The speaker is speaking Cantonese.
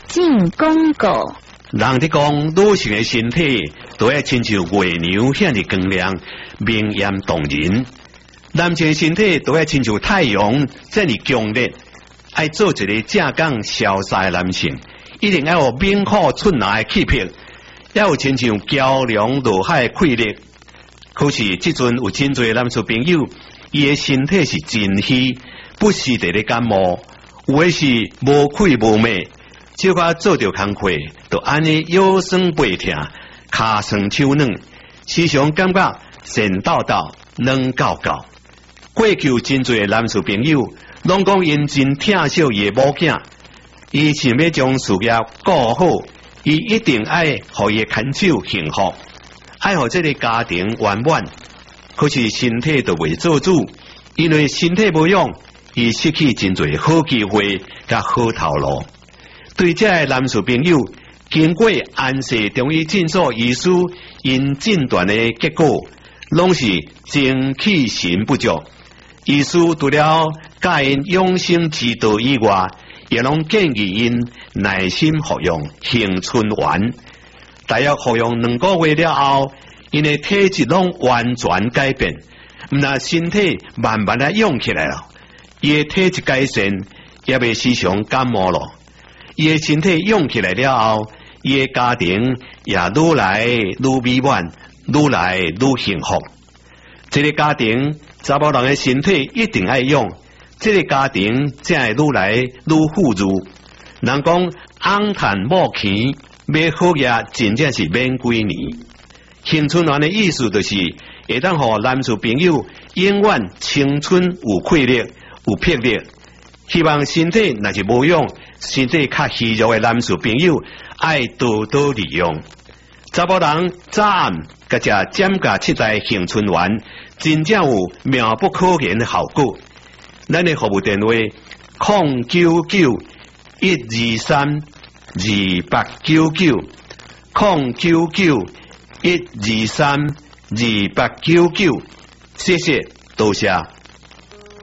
进广告。 人伫讲女性的身体都要亲像月亮遐尼光亮、明艳动人，男性的身体都要亲像太阳这样强烈。爱做一个正港潇洒的男性，一定要有明火春来的气魄，要有亲像桥梁落海的气力。可是即阵有真侪男士朋友，伊的身体是真虚，不时地咧感冒，有的是无气无脉。小可做着工课，就安尼腰酸背痛、骹酸手软，时常感觉神抖抖、软搞搞。过去真侪男士朋友，拢讲因真疼惜伊的某囝，伊想要将事业顾好，伊一定爱互伊的牵手幸福，爱互这个家庭圆满。可是身体就未做主，因为身体无用，伊失去真侪好机会甲好头路。对这个男士朋友，经过安氏中医诊所医师因诊断的结果，拢是精气神不足。医师除了教因养生之道以外，也拢建议因耐心服用杏春丸。大约服用2个月了后，因的体质拢完全改变，那身体慢慢的用起来了，伊的体质改善，也未时常感冒了。伊的身体用起来了后，伊的家庭也愈来愈美满，愈来愈幸福。这个家庭查某人的身体一定爱用，这个家庭才会愈来愈富裕。人讲昂叹莫钱，买好嘢真正是免几年。青春丸的意思就是会当互男士朋友永远青春有气力、有魄力。希望身体若是无用，身体较虚弱的男士朋友，爱多多利用。查某人早暗甲食减价7代杏春丸，真正有妙不可言的效果。咱的服务电话099-123-2899，099-123-2899。谢谢，多谢。